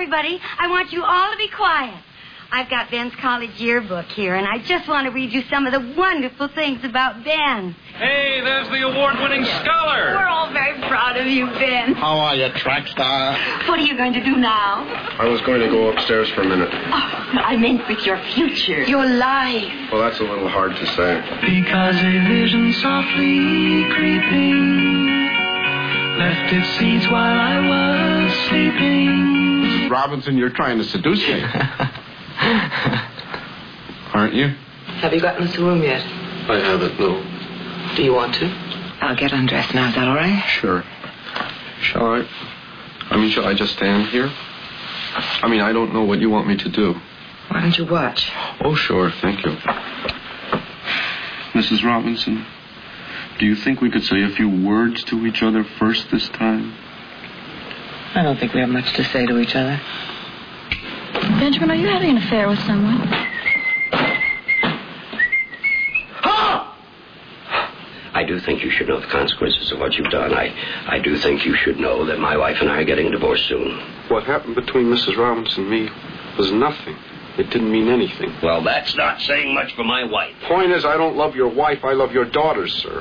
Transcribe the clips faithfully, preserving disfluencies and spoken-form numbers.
everybody, I want you all to be quiet. I've got Ben's college yearbook here, and I just want to read you some of the wonderful things about Ben. Hey, there's the award-winning scholar. We're all very proud of you, Ben. How are you, track star? What are you going to do now? I was going to go upstairs for a minute. Oh, I meant with your future. Your life. Well, that's a little hard to say. Because a vision softly creeping left its seeds while I was sleeping. Missus Robinson, you're trying to seduce me. Aren't you? Have you gotten us a room yet? I haven't, no. Do you want to? I'll get undressed now. Is that all right? Sure. Shall I? I mean, shall I just stand here? I mean, I don't know what you want me to do. Why don't you watch? Oh, sure. Thank you. Missus Robinson, do you think we could say a few words to each other first this time? I don't think we have much to say to each other. Benjamin, are you having an affair with someone? I do think you should know the consequences of what you've done. I, I do think you should know that my wife and I are getting a divorce soon. What happened between Missus Robinson and me was nothing. It didn't mean anything. Well, that's not saying much for my wife. Point is, I don't love your wife. I love your daughters, sir.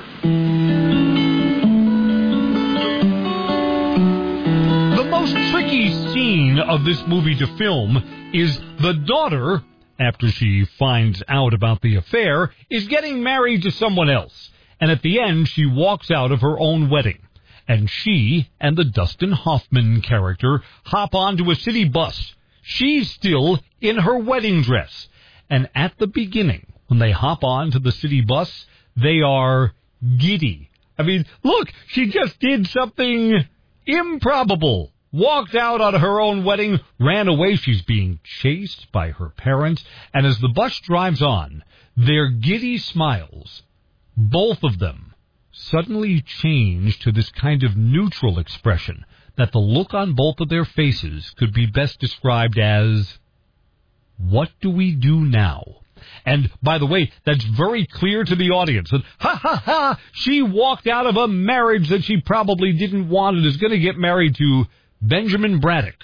The most tricky scene of this movie to film is the daughter, after she finds out about the affair, is getting married to someone else. And at the end, she walks out of her own wedding. And she and the Dustin Hoffman character hop onto a city bus. She's still in her wedding dress. And at the beginning, when they hop on to the city bus, they are giddy. I mean, look, she just did something improbable. Walked out on her own wedding, ran away. She's being chased by her parents. And as the bus drives on, their giddy smiles, both of them, suddenly change to this kind of neutral expression that the look on both of their faces could be best described as, what do we do now? And, by the way, that's very clear to the audience. That, ha, ha, ha, she walked out of a marriage that she probably didn't want and is going to get married to Benjamin Braddock,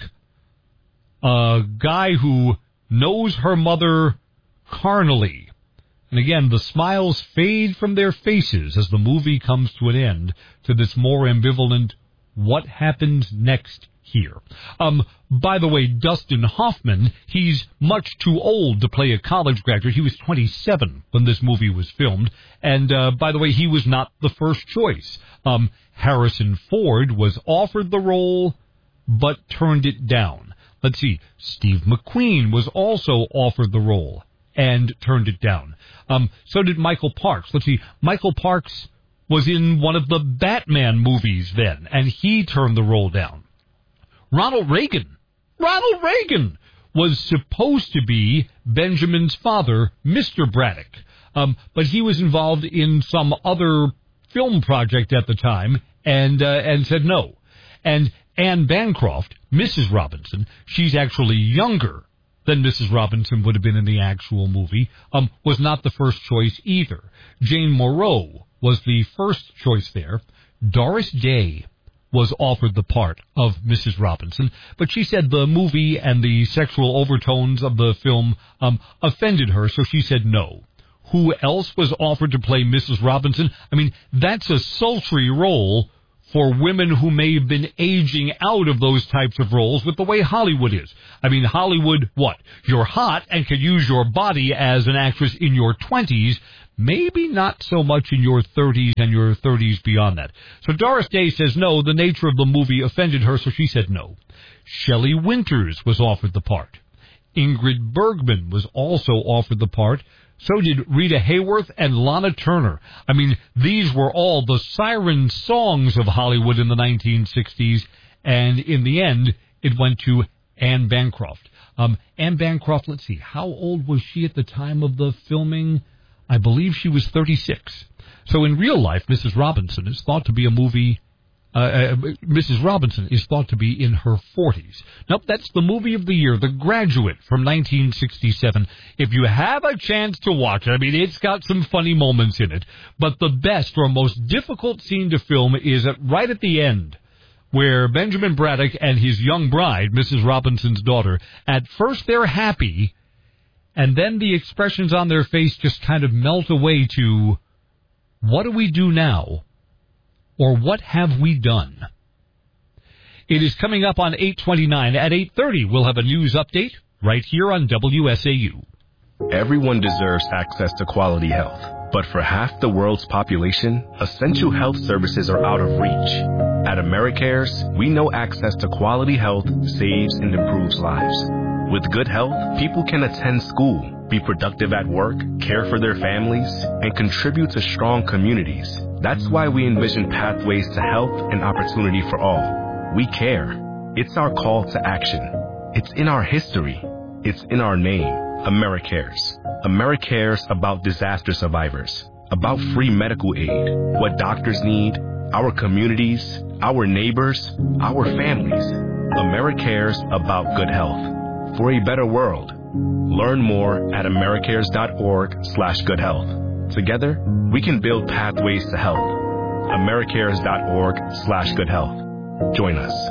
a guy who knows her mother carnally. And again, the smiles fade from their faces as the movie comes to an end to this more ambivalent, what happens next here? Um, by the way, Dustin Hoffman, he's much too old to play a college graduate. He was twenty-seven when this movie was filmed. And, uh, by the way, he was not the first choice. Um, Harrison Ford was offered the role, but turned it down. Let's see, Steve McQueen was also offered the role and turned it down. Um, so did Michael Parks. Let's see, Michael Parks was in one of the Batman movies then, and he turned the role down. Ronald Reagan, Ronald Reagan was supposed to be Benjamin's father, Mister Braddock, um, but he was involved in some other film project at the time and uh, and said no. And Anne Bancroft, Missus Robinson, she's actually younger than Missus Robinson would have been in the actual movie, um, was not the first choice either. Jane Moreau was the first choice there. Doris Day was offered the part of Missus Robinson, but she said the movie and the sexual overtones of the film um, offended her, so she said no. Who else was offered to play Missus Robinson? I mean, that's a sultry role for women who may have been aging out of those types of roles with the way Hollywood is. I mean, Hollywood, what? You're hot and can use your body as an actress in your twenties, maybe not so much in your thirties and your thirties beyond that. So Doris Day says no, the nature of the movie offended her, so she said no. Shelley Winters was offered the part. Ingrid Bergman was also offered the part. So did Rita Hayworth and Lana Turner. I mean, these were all the siren songs of Hollywood in the nineteen sixties, and in the end, it went to Anne Bancroft. Um, Anne Bancroft, let's see, how old was she at the time of the filming? I believe she was thirty-six. So in real life, Missus Robinson is thought to be a movie... Uh, uh, Missus Robinson is thought to be in her forties. Nope, that's the movie of the year, The Graduate from nineteen sixty-seven. If you have a chance to watch it, I mean, it's got some funny moments in it, but the best or most difficult scene to film is at, right at the end where Benjamin Braddock and his young bride, Missus Robinson's daughter, at first they're happy, and then the expressions on their face just kind of melt away to, what do we do now? Or what have we done? It is coming up on eight twenty-nine. At eight thirty, we'll have a news update right here on W S A U. Everyone deserves access to quality health. But for half the world's population, essential health services are out of reach. At AmeriCares, we know access to quality health saves and improves lives. With good health, people can attend school, be productive at work, care for their families, and contribute to strong communities. That's why we envision pathways to health and opportunity for all. We care. It's our call to action. It's in our history. It's in our name. AmeriCares. AmeriCares about disaster survivors, about free medical aid, what doctors need, our communities, our neighbors, our families. AmeriCares about good health. For a better world. Learn more at americares.org slash good health. Together, we can build pathways to health. americares.org slash good health. Join us.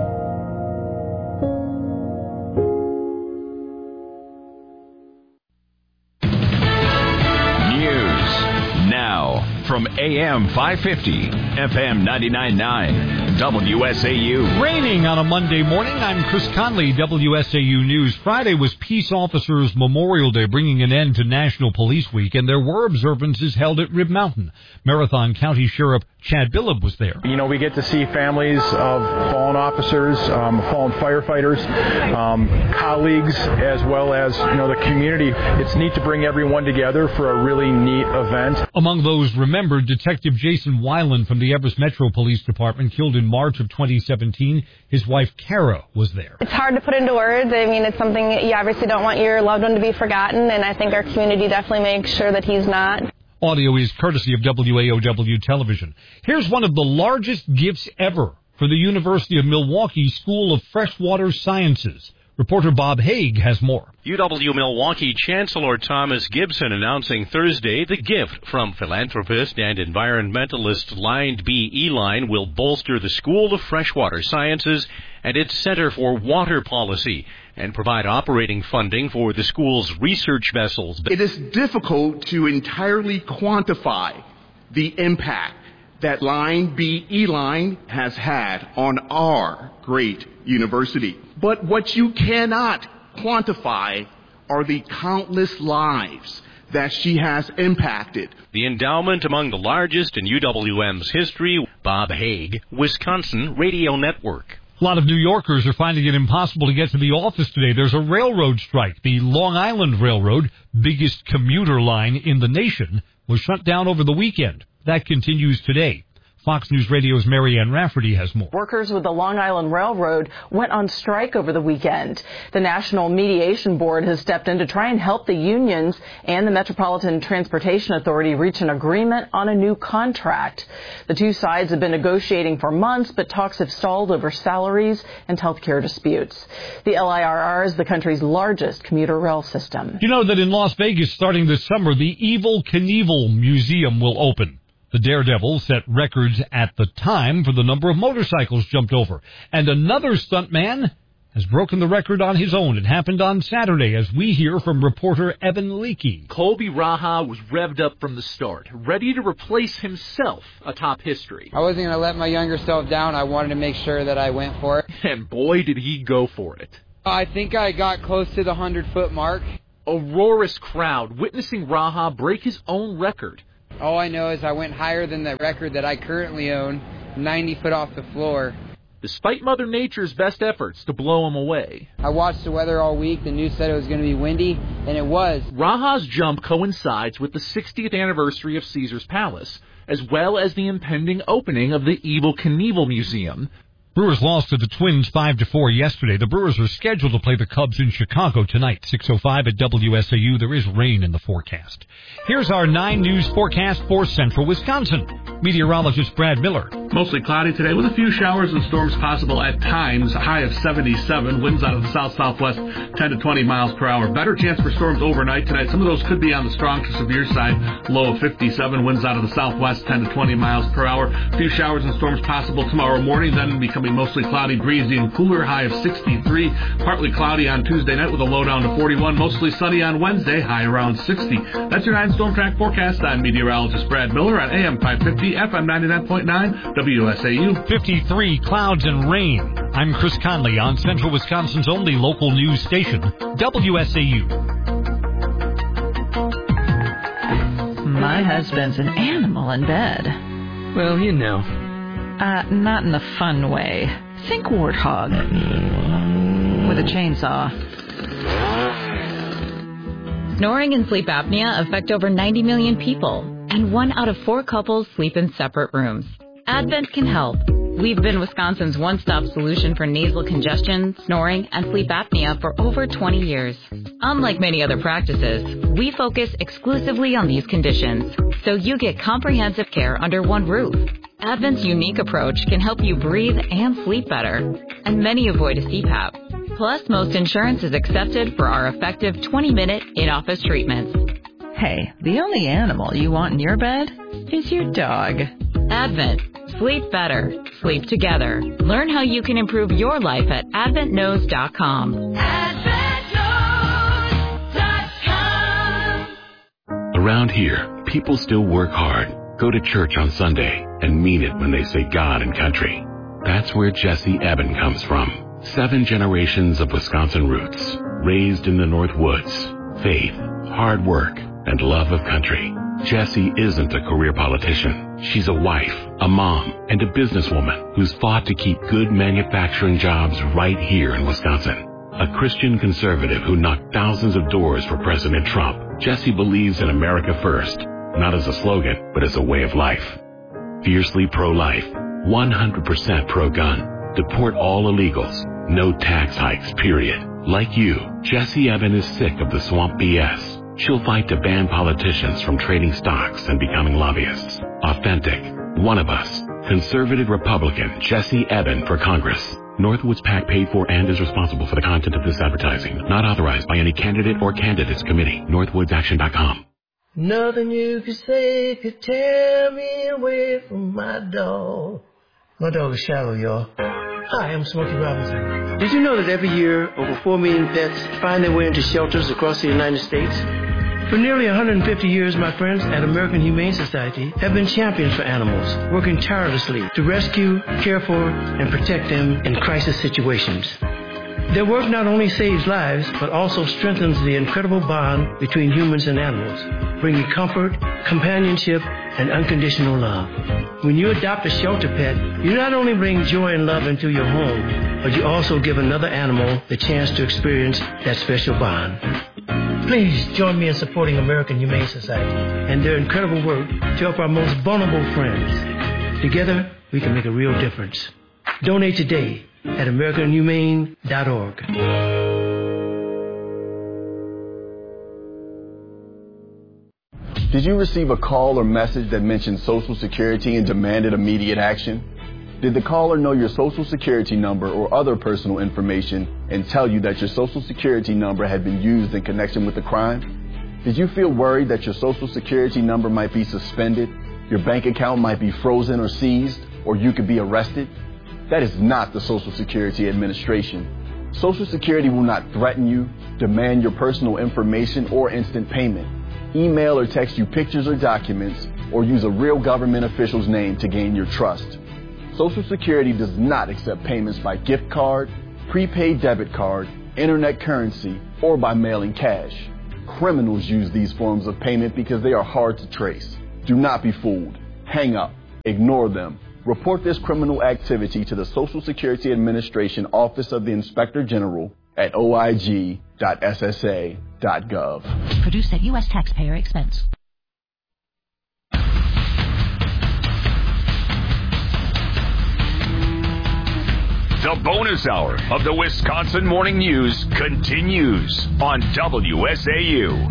From A M five fifty, F M ninety-nine point nine, W S A U. Raining on a Monday morning. I'm Chris Conley, W S A U News. Friday was Peace Officers Memorial Day, bringing an end to National Police Week, and there were observances held at Rib Mountain. Marathon County Sheriff Chad Billab was there. You know, we get to see families of fallen officers, um, fallen firefighters, um, colleagues, as well as, you know, the community. It's neat to bring everyone together for a really neat event. Among those remembered, Detective Jason Weiland from the Everest Metro Police Department, killed in March of twenty seventeen. His wife, Kara, was there. It's hard to put into words. I mean, it's something you obviously don't want your loved one to be forgotten, and I think our community definitely makes sure that he's not. Audio is courtesy of W A O W Television. Here's one of the largest gifts ever for the University of Milwaukee School of Freshwater Sciences. Reporter Bob Haig has more. U W-Milwaukee Chancellor Thomas Gibson announcing Thursday the gift from philanthropist and environmentalist Lined B. Eline will bolster the School of Freshwater Sciences and its Center for Water Policy and provide operating funding for the school's research vessels. It is difficult to entirely quantify the impact that Lined B. Eline has had on our great university. But what you cannot quantify are the countless lives that she has impacted. The endowment among the largest in U W M's history. Bob Haig, Wisconsin Radio Network. A lot of New Yorkers are finding it impossible to get to the office today. There's a railroad strike. The Long Island Railroad, biggest commuter line in the nation, was shut down over the weekend. That continues today. Fox News Radio's Marianne Rafferty has more. Workers with the Long Island Railroad went on strike over the weekend. The National Mediation Board has stepped in to try and help the unions and the Metropolitan Transportation Authority reach an agreement on a new contract. The two sides have been negotiating for months, but talks have stalled over salaries and health care disputes. The L I R R is the country's largest commuter rail system. You know that in Las Vegas, starting this summer, the Evel Knievel Museum will open. The Daredevil set records at the time for the number of motorcycles jumped over. And another stuntman has broken the record on his own. It happened on Saturday, as we hear from reporter Evan Leakey. Colby Raha was revved up from the start, ready to replace himself atop history. I wasn't going to let my younger self down. I wanted to make sure that I went for it. And boy, did he go for it. I think I got close to the hundred-foot mark. A roarous crowd witnessing Raha break his own record. All I know is I went higher than the record that I currently own, ninety foot off the floor. Despite Mother Nature's best efforts to blow him away. I watched the weather all week. The news said it was going to be windy, and it was. Raha's jump coincides with the sixtieth anniversary of Caesar's Palace, as well as the impending opening of the Evel Knievel Museum. Brewers lost to the Twins five to four yesterday. The Brewers are scheduled to play the Cubs in Chicago tonight, six oh five at W S A U. There is rain in the forecast. Here's our nine News forecast for central Wisconsin. Meteorologist Brad Miller. Mostly cloudy today with a few showers and storms possible at times. A high of seventy-seven. Winds out of the south-southwest, ten to twenty miles per hour. Better chance for storms overnight tonight. Some of those could be on the strong to severe side. Low of fifty-seven. Winds out of the southwest, ten to twenty miles per hour. A few showers and storms possible tomorrow morning, then becoming be mostly cloudy, breezy, and cooler, high of sixty-three. Partly cloudy on Tuesday night with a low down to forty-one. Mostly sunny on Wednesday, high around sixty. That's your nine Storm Track forecast. I'm meteorologist Brad Miller on A M five fifty, F M ninety-nine point nine, W S A U. fifty-three, clouds and rain. I'm Chris Conley on Central Wisconsin's only local news station, W S A U. My husband's an animal in bed. Well, you know. Uh, not in a fun way. Think warthog. With a chainsaw. Snoring and sleep apnea affect over ninety million people, and one out of four couples sleep in separate rooms. Advent can help. We've been Wisconsin's one-stop solution for nasal congestion, snoring, and sleep apnea for over twenty years. Unlike many other practices, we focus exclusively on these conditions, so you get comprehensive care under one roof. Advent's unique approach can help you breathe and sleep better, and many avoid a C PAP. Plus, most insurance is accepted for our effective twenty-minute in-office treatments. Hey, the only animal you want in your bed is your dog. Advent. Sleep better. Sleep together. Learn how you can improve your life at advent knows dot com. advent knows dot com. Around here, people still work hard, go to church on Sunday, and mean it when they say God and country. That's where Jesse Eben comes from. Seven generations of Wisconsin roots, raised in the North Woods. Faith, hard work, and love of country. Jessie isn't a career politician. She's a wife, a mom, and a businesswoman who's fought to keep good manufacturing jobs right here in Wisconsin. A Christian conservative who knocked thousands of doors for President Trump, Jessie believes in America first, not as a slogan, but as a way of life. Fiercely pro-life, one hundred percent pro-gun, deport all illegals, no tax hikes, period. Like you, Jessie Eben is sick of the swamp B S. She'll fight to ban politicians from trading stocks and becoming lobbyists. Authentic, one of us. Conservative Republican Jessie Eben for Congress. Northwoods PAC paid for and is responsible for the content of this advertising. Not authorized by any candidate or candidates committee. northwoods action dot com. Nothing you could say could tear me away from my dog. My dog is shallow, y'all. Hi, I'm Smokey Robinson. Did you know that every year over four million pets find their way into shelters across the United States? For nearly one hundred fifty years, my friends at American Humane Society have been champions for animals, working tirelessly to rescue, care for, and protect them in crisis situations. Their work not only saves lives, but also strengthens the incredible bond between humans and animals, bringing comfort, companionship, and unconditional love. When you adopt a shelter pet, you not only bring joy and love into your home, but you also give another animal the chance to experience that special bond. Please join me in supporting American Humane Society and their incredible work to help our most vulnerable friends. Together, we can make a real difference. Donate today at american humane dot org. Did you receive a call or message that mentioned Social Security and demanded immediate action? Did the caller know your Social Security number or other personal information and tell you that your Social Security number had been used in connection with the crime? Did you feel worried that your Social Security number might be suspended, your bank account might be frozen or seized, or you could be arrested? That is not the Social Security Administration. Social Security will not threaten you, demand your personal information or instant payment, email or text you pictures or documents, or use a real government official's name to gain your trust. Social Security does not accept payments by gift card, prepaid debit card, internet currency, or by mailing cash. Criminals use these forms of payment because they are hard to trace. Do not be fooled. Hang up. Ignore them. Report this criminal activity to the Social Security Administration Office of the Inspector General at o i g dot s s a dot gov. Produced at U S taxpayer expense. The bonus hour of the Wisconsin Morning News continues on W S A U.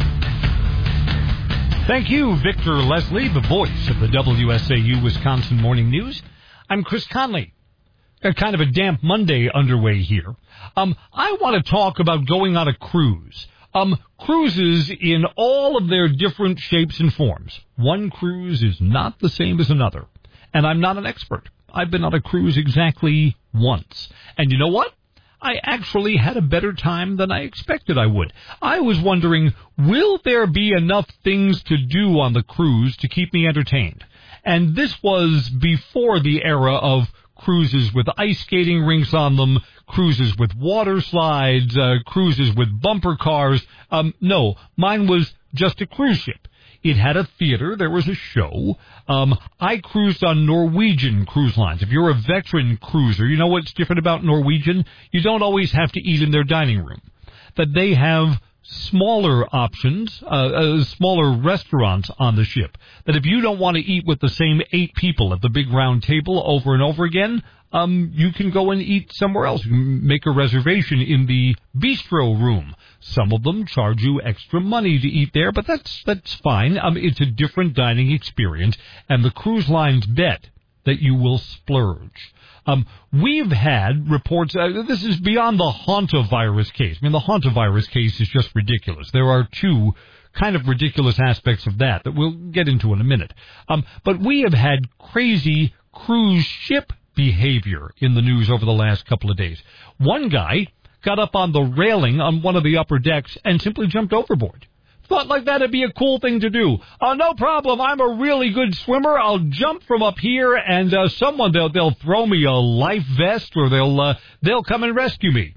Thank you, Victor Leslie, the voice of the W S A U Wisconsin Morning News. I'm Chris Conley. Got kind of a damp Monday underway here. Um, I want to talk about going on a cruise. Um, cruises in all of their different shapes and forms. One cruise is not the same as another. And I'm not an expert. I've been on a cruise exactly once. And you know what? I actually had a better time than I expected I would. I was wondering, will there be enough things to do on the cruise to keep me entertained? And this was before the era of cruises with ice skating rinks on them, cruises with water slides, uh, cruises with bumper cars. Um, no, mine was just a cruise ship. It had a theater. There was a show. Um, I cruised on Norwegian cruise lines. If you're a veteran cruiser, you know what's different about Norwegian? You don't always have to eat in their dining room. That they have smaller options, uh, uh, smaller restaurants on the ship. That if you don't want to eat with the same eight people at the big round table over and over again, um, you can go and eat somewhere else. You can make a reservation in the bistro room. Some of them charge you extra money to eat there, but that's that's fine. Um, it's a different dining experience, and the cruise lines bet that you will splurge. Um, we've had reports, uh, this is beyond the hantavirus case. I mean, the hantavirus case is just ridiculous. There are two kind of ridiculous aspects of that that we'll get into in a minute. Um, but we have had crazy cruise ship behavior in the news over the last couple of days. One guy got up on the railing on one of the upper decks and simply jumped overboard. Thought like that'd be a cool thing to do. Oh, no problem. I'm a really good swimmer. I'll jump from up here, and uh, someone they'll they'll throw me a life vest, or they'll uh, they'll come and rescue me.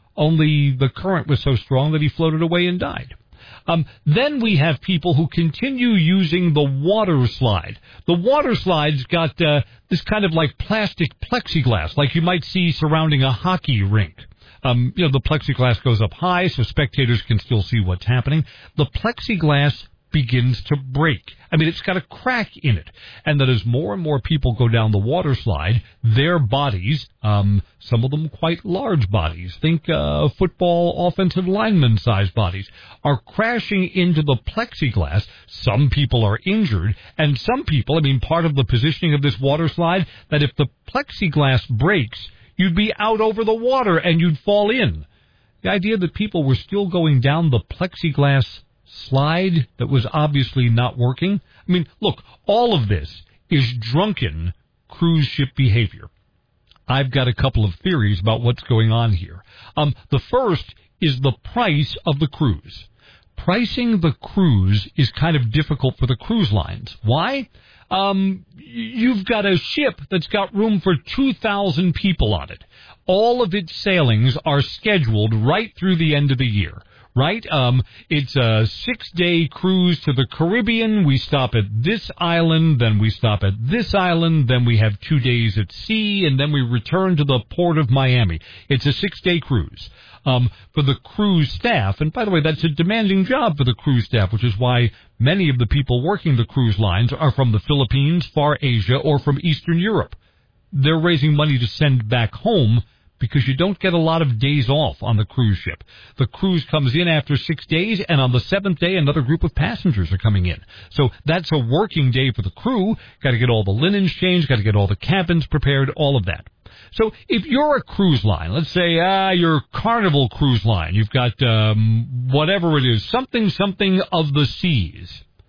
Only the current was so strong that he floated away and died. Um, then we have people who continue using the water slide. The water slide's got uh, this kind of like plastic plexiglass, like you might see surrounding a hockey rink. Um, you know, the plexiglass goes up high so spectators can still see what's happening. The plexiglass begins to break. I mean, it's got a crack in it. And that as more and more people go down the water slide, their bodies, um, some of them quite large bodies, think uh, football offensive lineman-sized bodies, are crashing into the plexiglass. Some people are injured, and some people, I mean, part of the positioning of this water slide, that if the plexiglass breaks, you'd be out over the water and you'd fall in. The idea that people were still going down the plexiglass slide that was obviously not working. I mean, look, all of this is drunken cruise ship behavior. I've got a couple of theories about what's going on here. Um, the first is the price of the cruise. Pricing the cruise is kind of difficult for the cruise lines. Why? Um, you've got a ship that's got room for two thousand people on it. All of its sailings are scheduled right through the end of the year, right? Um, it's a six-day cruise to the Caribbean. We stop at this island, then we stop at this island, then we have two days at sea, and then we return to the port of Miami. It's a six-day cruise. Um, for the cruise staff, and by the way, that's a demanding job for the cruise staff, which is why many of the people working the cruise lines are from the Philippines, Far Asia, or from Eastern Europe. They're raising money to send back home because you don't get a lot of days off on the cruise ship. The cruise comes in after six days, and on the seventh day, another group of passengers are coming in. So that's a working day for the crew. Got to get all the linens changed, got to get all the cabins prepared, all of that. So if you're a cruise line, let's say ah, you're Carnival Cruise Line, you've got um, whatever it is, something, something of the seas.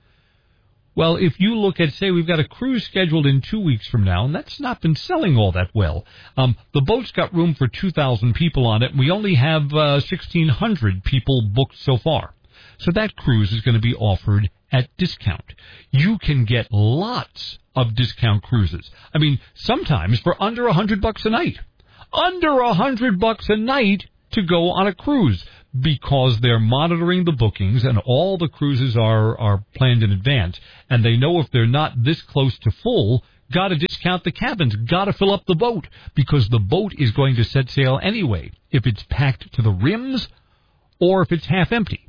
Well, if you look at, say, we've got a cruise scheduled in two weeks from now, and that's not been selling all that well. Um, the boat's got room for two thousand people on it, and we only have uh, sixteen hundred people booked so far. So that cruise is going to be offered at discount. You can get lots of discount cruises. I mean, sometimes for under a hundred bucks a night. Under a hundred bucks a night to go on a cruise, because they're monitoring the bookings and all the cruises are, are planned in advance. And they know if they're not this close to full, got to discount the cabins, got to fill up the boat, because the boat is going to set sail anyway, if it's packed to the rims or if it's half empty.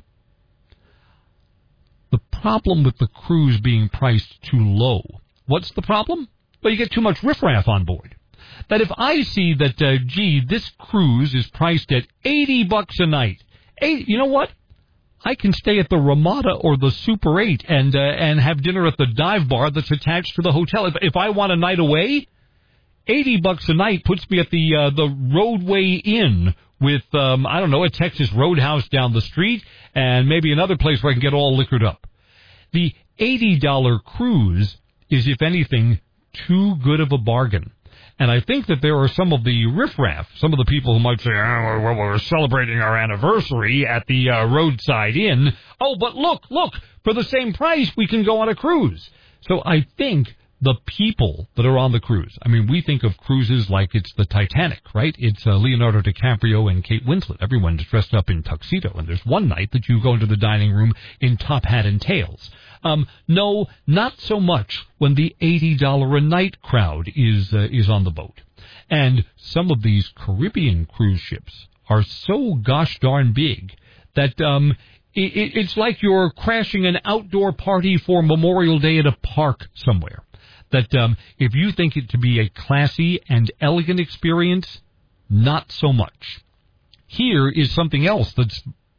The problem with the cruise being priced too low, what's the problem? Well, you get too much riffraff on board. That if I see that, uh, gee, this cruise is priced at eighty bucks a night, eight, you know what? I can stay at the Ramada or the Super eight and uh, and have dinner at the dive bar that's attached to the hotel. If, if I want a night away, eighty bucks a night puts me at the uh, the Roadway Inn with, um, I don't know, a Texas Roadhouse down the street and maybe another place where I can get all liquored up. The eighty dollar cruise is, if anything, too good of a bargain. And I think that there are some of the riffraff, some of the people who might say, oh, well, we're celebrating our anniversary at the uh, roadside inn. Oh, but look, look, for the same price, we can go on a cruise. So I think the people that are on the cruise, I mean, we think of cruises like it's the Titanic, right? It's uh, Leonardo DiCaprio and Kate Winslet. Everyone's dressed up in tuxedo, and there's one night that you go into the dining room in top hat and tails. Um, no, not so much when the eighty dollars a night crowd is uh, is on the boat. And some of these Caribbean cruise ships are so gosh darn big that um, it, it's like you're crashing an outdoor party for Memorial Day at a park somewhere. That um, if you think it to be a classy and elegant experience, not so much. Here is something else that's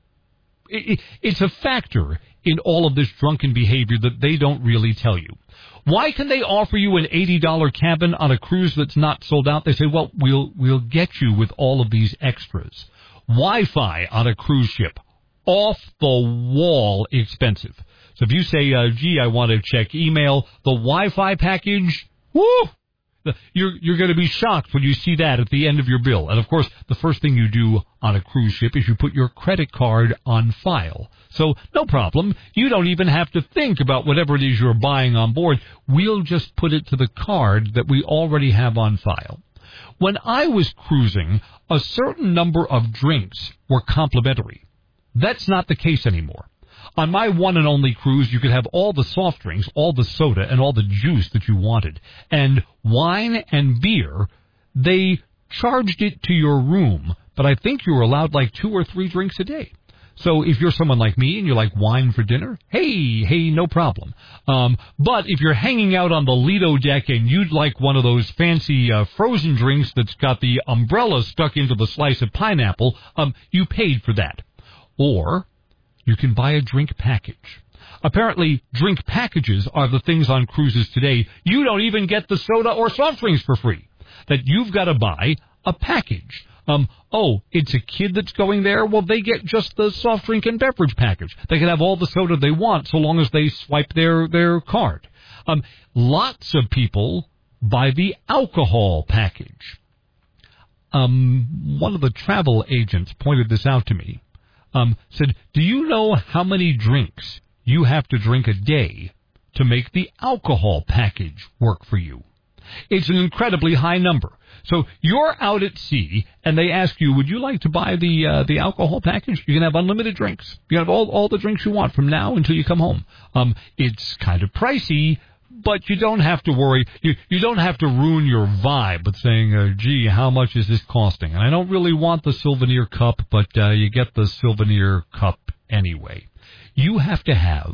it, it's a factor in all of this drunken behavior that they don't really tell you. Why can they offer you an eighty dollars cabin on a cruise that's not sold out? They say, well, we'll we'll get you with all of these extras. Wi-Fi on a cruise ship, off the wall expensive. So if you say, uh, gee, I want to check email, the Wi-Fi package, woo! You're, you're going to be shocked when you see that at the end of your bill. And, of course, the first thing you do on a cruise ship is you put your credit card on file. So, no problem. You don't even have to think about whatever it is you're buying on board. We'll just put it to the card that we already have on file. When I was cruising, a certain number of drinks were complimentary. That's not the case anymore. On my one and only cruise, you could have all the soft drinks, all the soda, and all the juice that you wanted. And wine and beer, they charged it to your room, but I think you were allowed like two or three drinks a day. So if you're someone like me and you like wine for dinner, hey, hey, no problem. Um, but if you're hanging out on the Lido deck and you'd like one of those fancy uh, frozen drinks that's got the umbrella stuck into the slice of pineapple, um, you paid for that. Or you can buy a drink package. Apparently, drink packages are the things on cruises today. You don't even get the soda or soft drinks for free. That you've got to buy a package. Um, oh, it's a kid that's going there? Well, they get just the soft drink and beverage package. They can have all the soda they want so long as they swipe their, their card. Um, lots of people buy the alcohol package. Um, one of the travel agents pointed this out to me. Um, said, do you know how many drinks you have to drink a day to make the alcohol package work for you? It's an incredibly high number. So you're out at sea, and they ask you, would you like to buy the uh, the alcohol package? You can have unlimited drinks. You can have all, all the drinks you want from now until you come home. Um, it's kind of pricey, but you don't have to worry. You, you don't have to ruin your vibe with saying, uh, gee, how much is this costing? And I don't really want the souvenir cup, but uh, you get the souvenir cup anyway. You have to have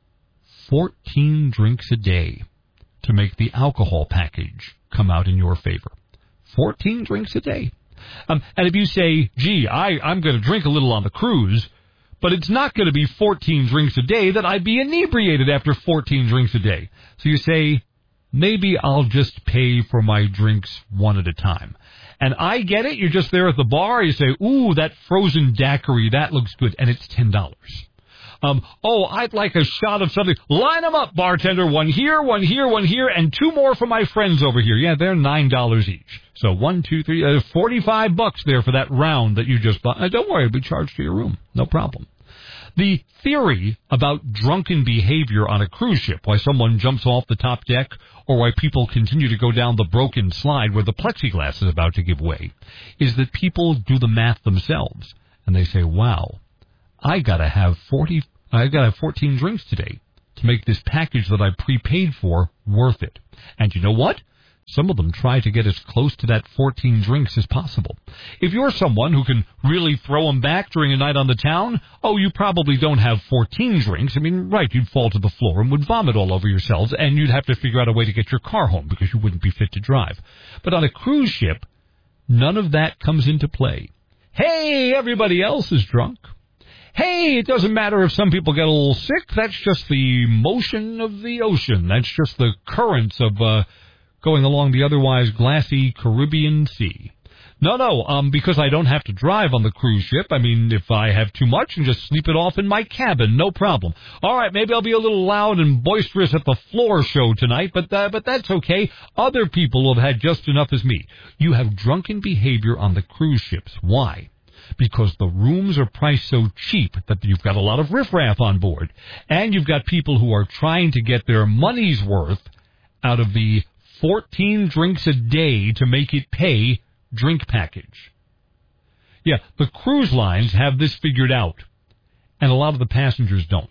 fourteen drinks a day to make the alcohol package come out in your favor. fourteen drinks a day. Um, and if you say, gee, I, I'm going to drink a little on the cruise, but it's not going to be fourteen drinks a day, that I'd be inebriated after fourteen drinks a day. So you say, maybe I'll just pay for my drinks one at a time. And I get it. You're just there at the bar. You say, ooh, that frozen daiquiri, that looks good. And it's ten dollars. Um, oh, I'd like a shot of something. Line them up, bartender. One here, one here, one here, and two more for my friends over here. Yeah, they're nine dollars each. So one, two, three, uh, forty-five bucks there for that round that you just bought. Uh, don't worry, it'll be charged to your room. No problem. The theory about drunken behavior on a cruise ship, why someone jumps off the top deck, or why people continue to go down the broken slide where the plexiglass is about to give way, is that people do the math themselves. And they say, wow, I gotta have forty, I gotta have fourteen drinks today to make this package that I prepaid for worth it. And you know what? Some of them try to get as close to that fourteen drinks as possible. If you're someone who can really throw them back during a night on the town, oh, you probably don't have fourteen drinks. I mean, right, you'd fall to the floor and would vomit all over yourselves, and you'd have to figure out a way to get your car home because you wouldn't be fit to drive. But on a cruise ship, none of that comes into play. Hey, everybody else is drunk. Hey, it doesn't matter if some people get a little sick. That's just the motion of the ocean. That's just the currents of uh, going along the otherwise glassy Caribbean Sea. No, no, um, because I don't have to drive on the cruise ship. I mean, if I have too much, and just sleep it off in my cabin, no problem. All right, maybe I'll be a little loud and boisterous at the floor show tonight, but uh, but that's okay. Other people will have had just enough as me. You have drunken behavior on the cruise ships. Why? Because the rooms are priced so cheap that you've got a lot of riffraff on board, and you've got people who are trying to get their money's worth out of the fourteen drinks a day to make it pay drink package. Yeah, the cruise lines have this figured out, and a lot of the passengers don't.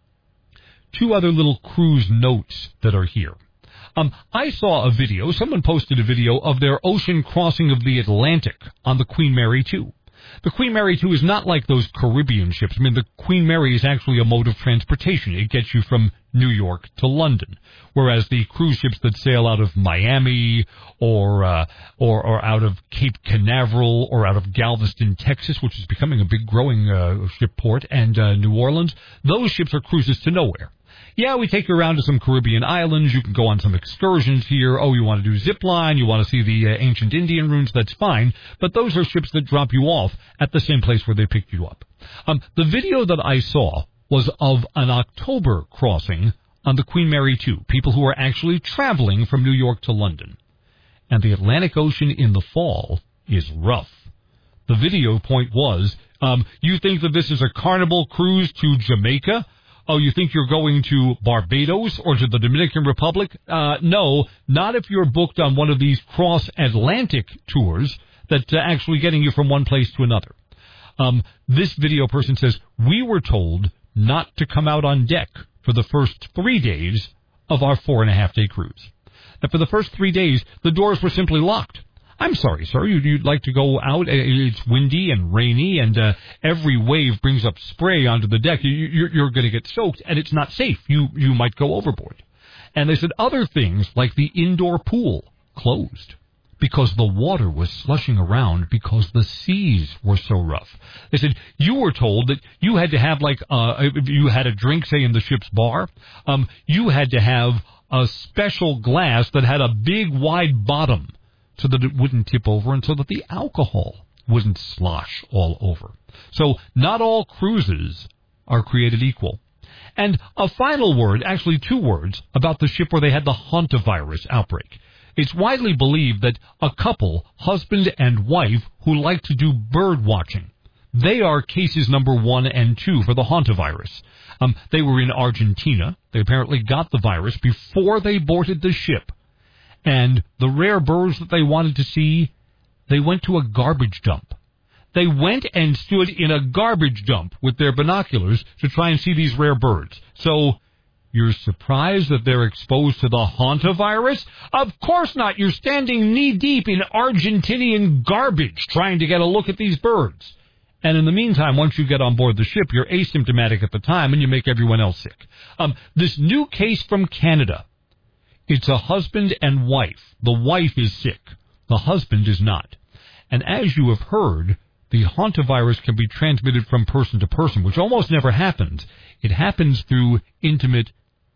Two other little cruise notes that are here. Um, I saw a video, someone posted a video of their ocean crossing of the Atlantic on the Queen Mary two. The Queen Mary two is not like those Caribbean ships. I mean, the Queen Mary is actually a mode of transportation. It gets you from New York to London, whereas the cruise ships that sail out of Miami or uh, or, or out of Cape Canaveral or out of Galveston, Texas, which is becoming a big growing uh, ship port, and uh, New Orleans, those ships are cruises to nowhere. Yeah, we take you around to some Caribbean islands. You can go on some excursions here. Oh, you want to do zip line? You want to see the uh, ancient Indian ruins? That's fine. But those are ships that drop you off at the same place where they picked you up. Um, the video that I saw was of an October crossing on the Queen Mary two. People who are actually traveling from New York to London. And the Atlantic Ocean in the fall is rough. The video point was, um, you think that this is a Carnival cruise to Jamaica? Oh, you think you're going to Barbados or to the Dominican Republic? Uh, no, not if you're booked on one of these cross-Atlantic tours that uh, actually getting you from one place to another. Um, this video person says, we were told not to come out on deck for the first three days of our four-and-a-half-day cruise. That for the first three days, the doors were simply locked. I'm sorry, sir. You'd, you'd like to go out. It's windy and rainy, and uh, every wave brings up spray onto the deck. You, you're, you're going to get soaked, and it's not safe. You you might go overboard. And they said other things, like the indoor pool, closed because the water was slushing around because the seas were so rough. They said you were told that you had to have, like, uh, if you had a drink, say, in the ship's bar, um, you had to have a special glass that had a big, wide bottom, so that it wouldn't tip over and so that the alcohol wouldn't slosh all over. So not all cruises are created equal. And a final word, actually two words, about the ship where they had the hantavirus outbreak. It's widely believed that a couple, husband and wife, who like to do bird watching, they are cases number one and two for the hantavirus. Um, they were in Argentina. They apparently got the virus before they boarded the ship. And the rare birds that they wanted to see, they went to a garbage dump. They went and stood in a garbage dump with their binoculars to try and see these rare birds. So, you're surprised that they're exposed to the hantavirus? Of course not. You're standing knee-deep in Argentinian garbage trying to get a look at these birds. And in the meantime, once you get on board the ship, you're asymptomatic at the time and you make everyone else sick. Um, this new case from Canada, it's a husband and wife. The wife is sick. The husband is not. And as you have heard, the hantavirus can be transmitted from person to person, which almost never happens. It happens through intimate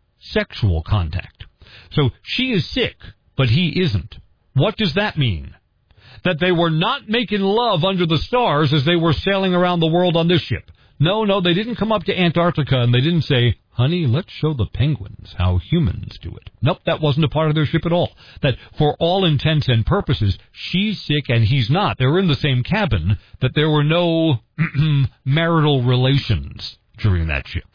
sexual contact. So she is sick, but he isn't. What does that mean? That they were not making love under the stars as they were sailing around the world on this ship. No, no, they didn't come up to Antarctica and they didn't say, honey, let's show the penguins how humans do it. Nope, that wasn't a part of their ship at all. That for all intents and purposes, she's sick and he's not. They were in the same cabin, that there were no marital relations during that ship.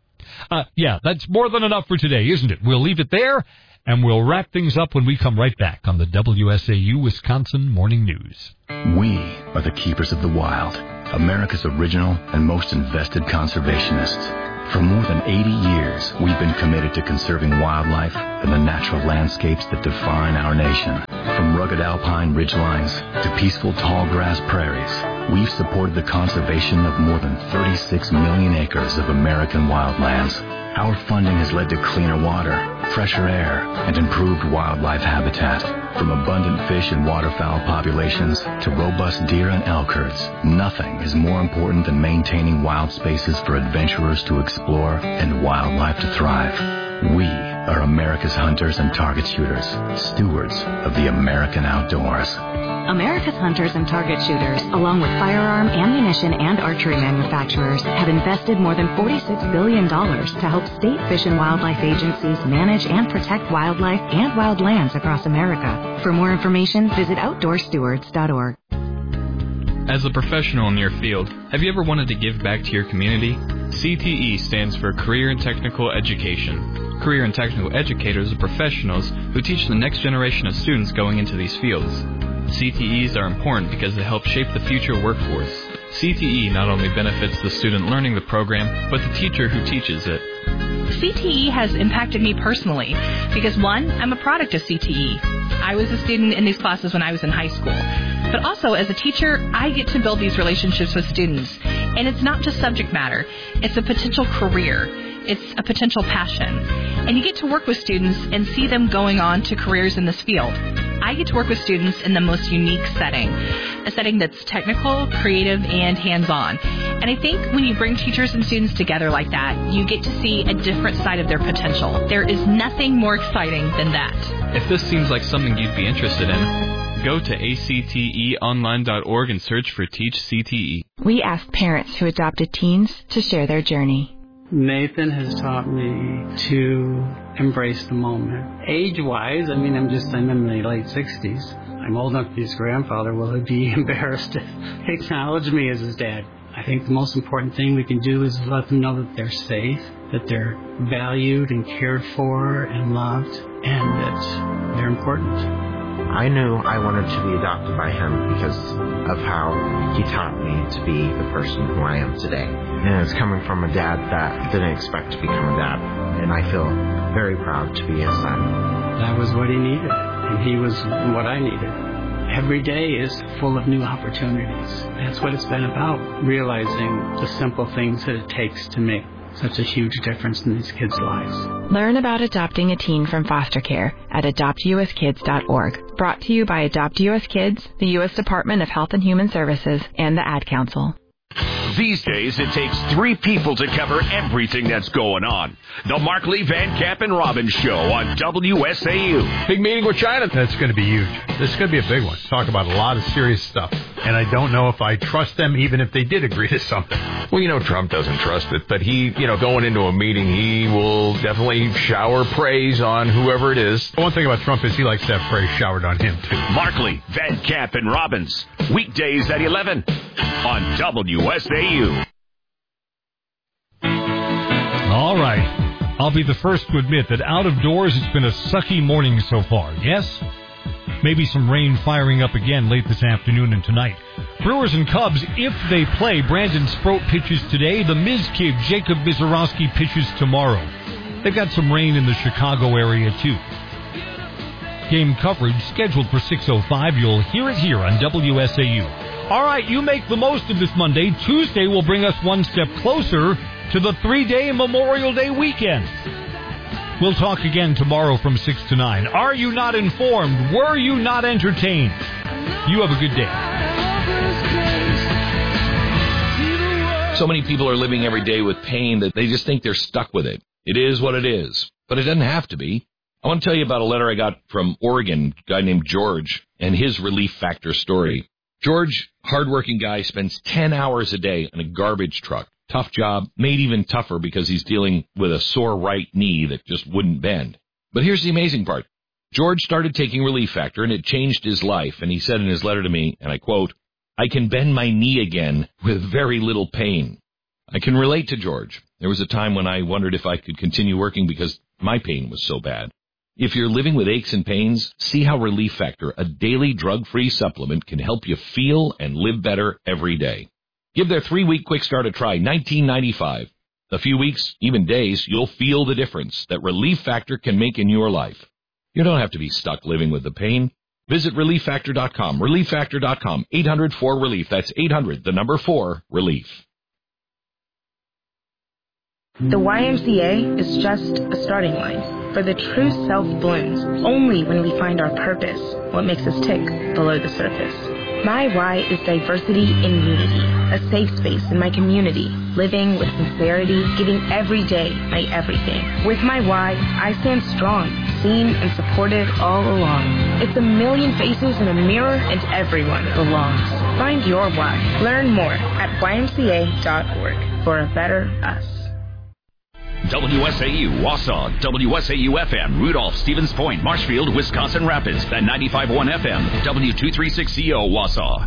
Uh, yeah, that's more than enough for today, isn't it? We'll leave it there, and we'll wrap things up when we come right back on the W S A U Wisconsin Morning News. We are the keepers of the wild, America's original and most invested conservationists. For more than eighty years, we've been committed to conserving wildlife and the natural landscapes that define our nation. From rugged alpine ridgelines to peaceful tall grass prairies, we've supported the conservation of more than thirty-six million acres of American wildlands. Our funding has led to cleaner water, fresher air, and improved wildlife habitat. From abundant fish and waterfowl populations to robust deer and elk herds, nothing is more important than maintaining wild spaces for adventurers to explore and wildlife to thrive. We are America's hunters and target shooters, stewards of the American outdoors. America's hunters and target shooters, along with firearm, ammunition, and archery manufacturers, have invested more than forty-six billion dollars to help state fish and wildlife agencies manage and protect wildlife and wild lands across America. For more information, visit outdoor stewards dot org. As a professional in your field, have you ever wanted to give back to your community? C T E stands for Career and Technical Education. Career and Technical Educators are professionals who teach the next generation of students going into these fields. C T Es are important because they help shape the future workforce. C T E not only benefits the student learning the program, but the teacher who teaches it. C T E has impacted me personally because, one, I'm a product of C T E. I was a student in these classes when I was in high school. But also, as a teacher, I get to build these relationships with students. And it's not just subject matter. It's a potential career. It's a potential passion. And you get to work with students and see them going on to careers in this field. I get to work with students in the most unique setting, a setting that's technical, creative, and hands-on. And I think when you bring teachers and students together like that, you get to see a different side of their potential. There is nothing more exciting than that. If this seems like something you'd be interested in, go to A C T E online dot org and search for Teach C T E. We asked parents who adopted teens to share their journey. Nathan has taught me to embrace the moment. Age-wise, I mean, I'm just, I'm in my late sixties. I'm old enough to be his grandfather. Will he be embarrassed to acknowledge me as his dad? I think the most important thing we can do is let them know that they're safe, that they're valued and cared for and loved, and that they're important. I knew I wanted to be adopted by him because of how he taught me to be the person who I am today. And it's coming from a dad that didn't expect to become a dad. And I feel very proud to be his son. That was what he needed, and he was what I needed. Every day is full of new opportunities. That's what it's been about, realizing the simple things that it takes to make such a huge difference in these kids' lives. Learn about adopting a teen from foster care at adopt U S kids dot org. Brought to you by Adopt U S Kids, the U S Department of Health and Human Services, and the Ad Council. These days, it takes three people to cover everything that's going on. The Markley, Van Camp, and Robbins Show on W S A U. Big meeting with China. That's going to be huge. This is going to be a big one. Talk about a lot of serious stuff. And I don't know if I trust them, even if they did agree to something. Well, you know, Trump doesn't trust it, but he, you know, going into a meeting, he will definitely shower praise on whoever it is. One thing about Trump is he likes to have praise showered on him, too. Markley, Van Camp, and Robbins. Weekdays at eleven on W S A U. All right. I'll be the first to admit that out of doors it's been a sucky morning so far. Yes? Maybe some rain firing up again late this afternoon and tonight. Brewers and Cubs, if they play, Brandon Sproat pitches today. The Miz Kid, Jacob Mizorowski, pitches tomorrow. They've got some rain in the Chicago area, too. Game coverage scheduled for six oh five. You'll hear it here on W S A U. All right, you make the most of this Monday. Tuesday will bring us one step closer to the three-day Memorial Day weekend. We'll talk again tomorrow from six to nine. Are you not informed? Were you not entertained? You have a good day. So many people are living every day with pain that they just think they're stuck with it. It is what it is, but it doesn't have to be. I want to tell you about a letter I got from Oregon, a guy named George, and his Relief Factor story. George, hardworking guy, spends ten hours a day in a garbage truck. Tough job, made even tougher because he's dealing with a sore right knee that just wouldn't bend. But here's the amazing part. George started taking Relief Factor, and it changed his life. And he said in his letter to me, and I quote, "I can bend my knee again with very little pain." I can relate to George. There was a time when I wondered if I could continue working because my pain was so bad. If you're living with aches and pains, see how Relief Factor, a daily drug-free supplement, can help you feel and live better every day. Give their three-week quick start a try, nineteen ninety-five. A few weeks, even days, you'll feel the difference that Relief Factor can make in your life. You don't have to be stuck living with the pain. Visit relief factor dot com, relief factor dot com, eight hundred four relief. That's eight hundred, the number four, relief. The Y M C A is just a starting line, for the true self blooms only when we find our purpose, what makes us tick below the surface. My why is diversity in unity, a safe space in my community, living with sincerity, giving every day my everything. With my why, I stand strong, seen and supported all along. It's a million faces in a mirror and everyone belongs. Find your why. Learn more at Y M C A dot org for a better us. W S A U, Wausau, W S A U F M, Rudolph, Stevens Point, Marshfield, Wisconsin Rapids, and ninety-five point one F M, W two thirty-six C O, Wausau.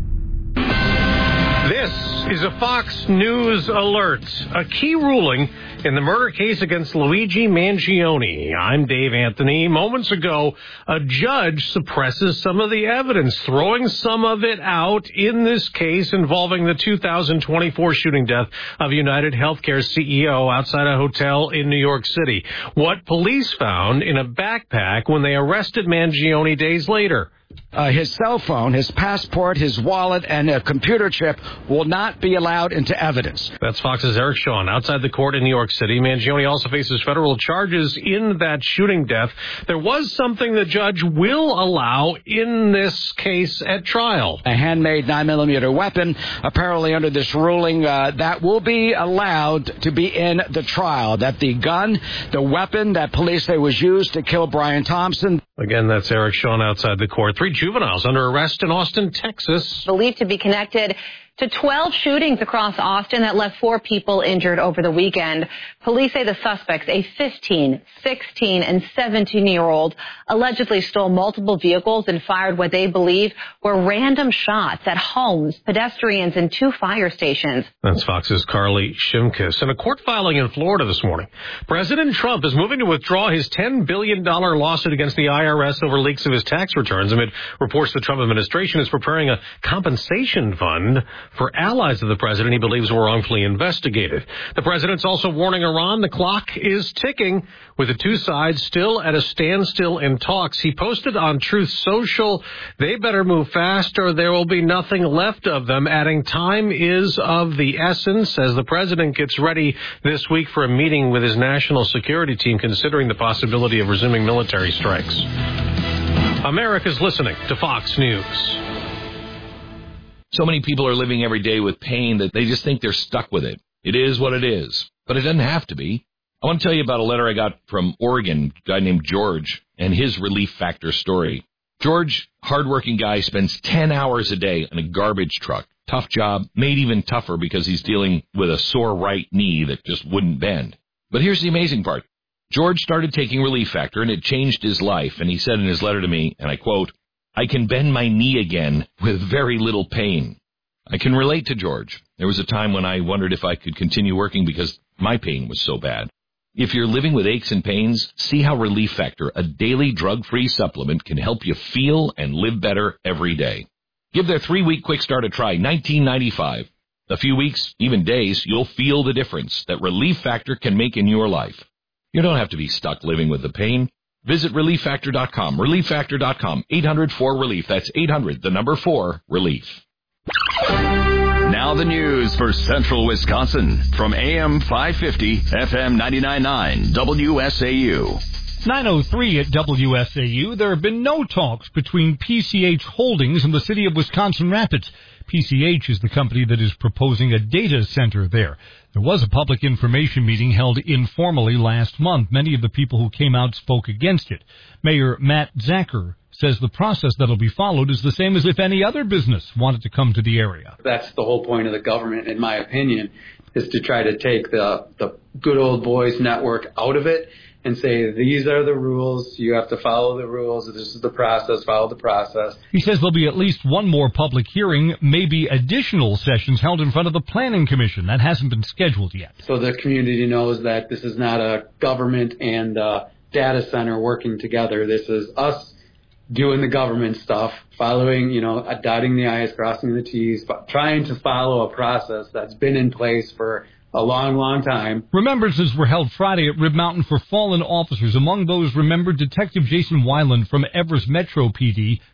This is a Fox News alert. A key ruling in the murder case against Luigi Mangione. I'm Dave Anthony. Moments ago, a judge suppresses some of the evidence, throwing some of it out in this case involving the two thousand twenty-four shooting death of United Healthcare C E O outside a hotel in New York City. What police found in a backpack when they arrested Mangione days later. Uh, his cell phone, his passport, his wallet, and a computer chip will not be allowed into evidence. That's Fox's Eric Shawn outside the court in New York City. Mangione also faces federal charges in that shooting death. There was something the judge will allow in this case at trial. A handmade nine millimeter weapon, apparently under this ruling, uh, that will be allowed to be in the trial. That the gun, the weapon that police say was used to kill Brian Thompson. Again, that's Eric Shawn outside the court. Three juveniles under arrest in Austin, Texas. Believed to be connected to twelve shootings across Austin that left four people injured over the weekend. Police say the suspects, a fifteen, sixteen, and seventeen-year-old, allegedly stole multiple vehicles and fired what they believe were random shots at homes, pedestrians, and two fire stations. That's Fox's Carly Shimkus. In a court filing in Florida this morning, President Trump is moving to withdraw his ten billion dollars lawsuit against the I R S over leaks of his tax returns amid reports the Trump administration is preparing a compensation fund for allies of the president he believes were wrongfully investigated. The president's also warning Iran the clock is ticking, with the two sides still at a standstill in talks. He posted on Truth Social, they better move fast or there will be nothing left of them, adding time is of the essence as the president gets ready this week for a meeting with his national security team considering the possibility of resuming military strikes. America's listening to Fox News. So many people are living every day with pain that they just think they're stuck with it. It is what it is, but it doesn't have to be. I want to tell you about a letter I got from Oregon, a guy named George, and his Relief Factor story. George, hardworking guy, spends ten hours a day in a garbage truck. Tough job, made even tougher because he's dealing with a sore right knee that just wouldn't bend. But here's the amazing part. George started taking Relief Factor, and it changed his life, and he said in his letter to me, and I quote, I can bend my knee again with very little pain. I can relate to George. There was a time when I wondered if I could continue working because my pain was so bad. If you're living with aches and pains, see how Relief Factor, a daily drug-free supplement, can help you feel and live better every day. Give their three-week quick start a try, nineteen ninety-five. A few weeks, even days, you'll feel the difference that Relief Factor can make in your life. You don't have to be stuck living with the pain. Visit relief factor dot com, relief factor dot com, eight hundred four relief. That's eight hundred, the number four, relief. Now the news for Central Wisconsin from A M five fifty, F M ninety-nine point nine, W S A U. nine oh three at W S A U. There have been no talks between P C H Holdings and the city of Wisconsin Rapids. P C H is the company that is proposing a data center there. There was a public information meeting held informally last month. Many of the people who came out spoke against it. Mayor Matt Zacher says the process that will be followed is the same as if any other business wanted to come to the area. That's the whole point of the government, in my opinion, is to try to take the, the good old boys network out of it and say, these are the rules, you have to follow the rules, this is the process, follow the process. He says there'll be at least one more public hearing, maybe additional sessions held in front of the Planning Commission. That hasn't been scheduled yet. So the community knows that this is not a government and a data center working together. This is us doing the government stuff, following, you know, dotting the I's, crossing the T's, trying to follow a process that's been in place for a long, long time. Remembrances were held Friday at Rib Mountain for fallen officers. Among those remembered, Detective Jason Weiland from Everest Metro P D,